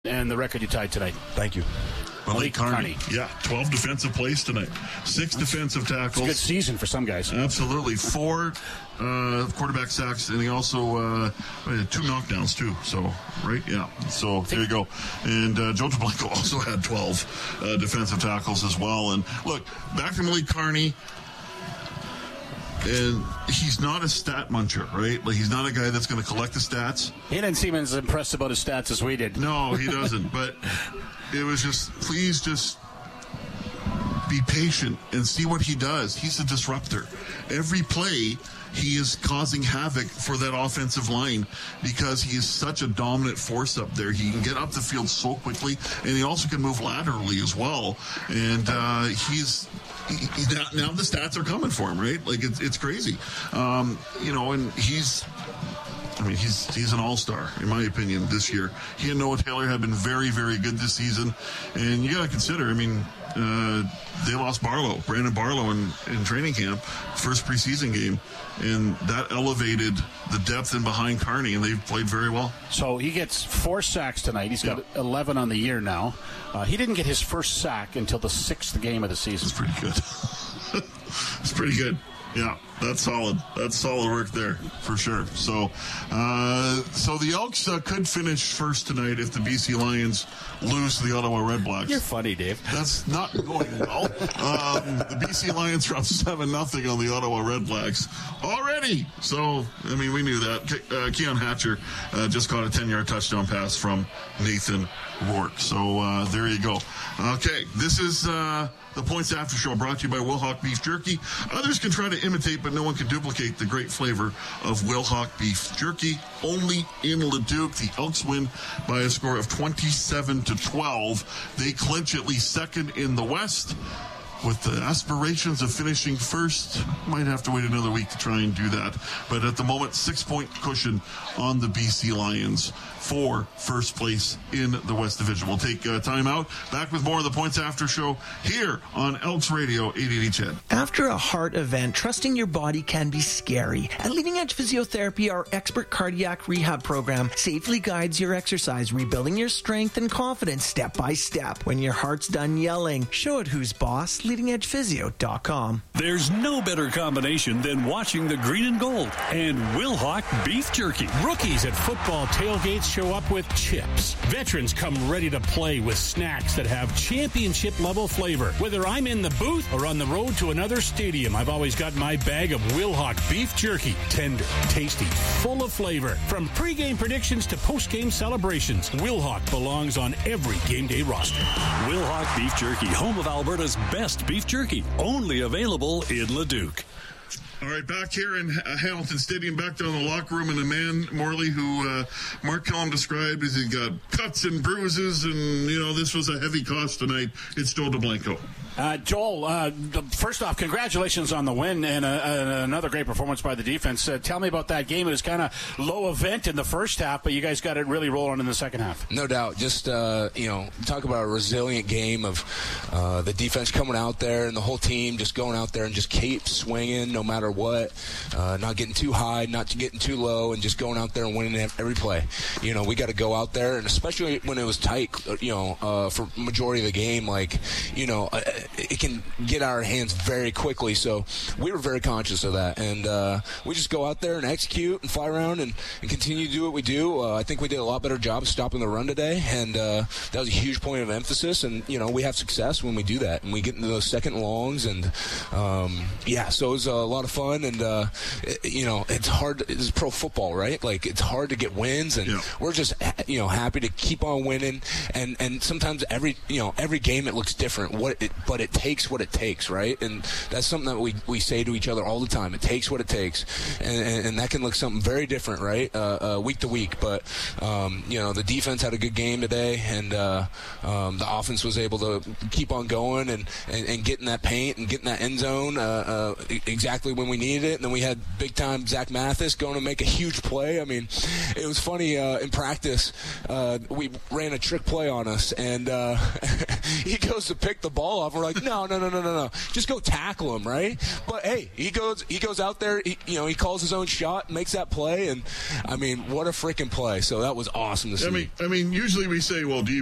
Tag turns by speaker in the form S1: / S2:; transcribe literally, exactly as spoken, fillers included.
S1: And the record you tied tonight.
S2: Thank you.
S3: Malik Carney. Yeah, twelve defensive plays tonight. Six That's, defensive tackles.
S1: It's a good season for some guys.
S3: Absolutely. Four uh, quarterback sacks, and he also uh, two knockdowns, too. So, right? Yeah. So, there you go. And uh, Joe DeBlanco also had twelve uh, defensive tackles as well. And, look, back to Malik Carney. And he's not a stat muncher, right? Like, he's not a guy that's going to collect the stats.
S1: He didn't seem as impressed about his stats as we did.
S3: No, he doesn't. But it was just, please just be patient and see what he does. He's a disruptor. Every play, he is causing havoc for that offensive line because he is such a dominant force up there. He can get up the field so quickly, and he also can move laterally as well. And uh, he's... He, he, now, now the stats are coming for him, right? Like, it's it's crazy. Um, you know, and he's... I mean, he's he's an all-star, in my opinion, this year. He and Noah Taylor have been very, very good this season. And you got to consider, I mean, uh, they lost Barlow, Brandon Barlow in, in training camp, first preseason game. And that elevated the depth in behind Carney, and they've played very well.
S1: So he gets four sacks tonight. He's got yeah. eleven on the year now. Uh, he didn't get his first sack until the sixth game of the season.
S3: It's pretty good. It's pretty good. Yeah, that's solid. That's solid work there, for sure. So uh, so the Elks uh, could finish first tonight if the B C Lions lose to the Ottawa Redblacks.
S1: You're funny, Dave.
S3: That's not going well. Um, the B C Lions are up seven nothing on the Ottawa Redblacks already. So, I mean, we knew that. Ke- uh, Keon Hatcher uh, just caught a ten-yard touchdown pass from Nathan Rourke. So uh, there you go. Okay, this is uh, the Points After Show, brought to you by Wilhauk Beef Jerky. Others can try to imitate, but no one can duplicate the great flavor of Wilhauk Beef Jerky. Only in Leduc. The Elks win by a score of twenty-seven to twelve. They clinch at least second in the West, with the aspirations of finishing first. Might have to wait another week to try and do that. But at the moment, six-point cushion on the B C Lions for first place in the West Division. We'll take uh, time out. Back with more of the Points After Show here on Elks Radio eight eighty C H E D.
S4: After a heart event, trusting your body can be scary. At Leading Edge Physiotherapy, our expert cardiac rehab program safely guides your exercise, rebuilding your strength and confidence step by step. When your heart's done yelling, show it who's boss. leading edge physio dot com.
S5: There's no better combination than watching the green and gold and Wilhauk Beef Jerky. Rookies at football tailgates show up with chips. Veterans come ready to play with snacks that have championship-level flavor. Whether I'm in the booth or on the road to another stadium, I've always got my bag of Wilhauk Beef Jerky. Tender, tasty, full of flavor. From pregame predictions to postgame celebrations, Wilhauk belongs on every game day roster. Wilhauk Beef Jerky, home of Alberta's best beef jerky. Only available in Leduc.
S3: All right, back here in Hamilton Stadium, back down in the locker room, and a man, Morley, who uh, Mark Kellum described as he got cuts and bruises, and, you know, this was a heavy cost tonight. It's Joel DeBlanco.
S1: Uh, Joel, uh, first off, congratulations on the win and, uh, and another great performance by the defense. Uh, tell me about that game. It was kind of low event in the first half, but you guys got it really rolling in the second half.
S6: No doubt. Just, uh, you know, talk about a resilient game of uh, the defense coming out there and the whole team just going out there and just keep swinging no matter what, uh, not getting too high, not getting too low, and just going out there and winning every play. You know, we got to go out there, and especially when it was tight, you know, uh, for majority of the game, like, you know, uh, it can get out of hands very quickly. So we were very conscious of that, and uh, we just go out there and execute and fly around and, and continue to do what we do. Uh, I think we did a lot better job stopping the run today, and uh, that was a huge point of emphasis. And, you know, we have success when we do that, and we get into those second longs, and um, yeah, so it was a lot of fun. And uh, it, you know, it's hard. It's pro football, right? Like, it's hard to get wins, and yeah. we're just, you know, happy to keep on winning. And and sometimes every, you know, every game it looks different. What it, but it takes what it takes, right? And that's something that we, we say to each other all the time. It takes what it takes, and and, and that can look something very different, right? Uh, uh, week to week. But um, you know, the defense had a good game today, and uh, um, the offense was able to keep on going and, and, and get in that paint and get in that end zone uh, uh, exactly when we we needed it. And then we had big-time Zach Mathis going to make a huge play. I mean, it was funny uh, in practice. Uh, we ran a trick play on us, and uh, he goes to pick the ball off. We're like, no, no, no, no, no, no. Just go tackle him, right? But, hey, he goes he goes out there. He, you know, he calls his own shot, makes that play. And, I mean, what a freaking play. So that was awesome to see.
S3: I mean, I mean usually we say, well, do you